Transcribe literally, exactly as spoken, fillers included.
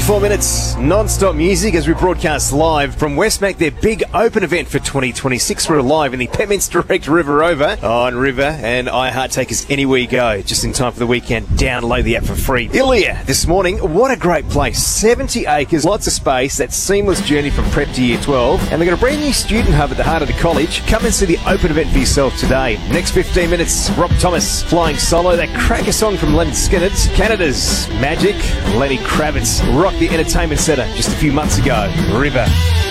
ninety-four minutes non-stop music as we broadcast live from Westmac, their big open event for twenty twenty-six. We're live in the Petminster Direct River Rover on River and iHeart. Take us anywhere you go, just in time for the weekend. Download the app for free. Ilya this morning, what a great place. seventy acres, lots of space, that seamless journey from prep to year twelve. And they've got a brand new student hub at the heart of the college. Come and see the open event for yourself today. Next fifteen minutes, Rob Thomas flying solo. That cracker song from Leonard Skinner. Canada's Magic, Lenny Kravitz rocked the entertainment centre just a few months ago. River.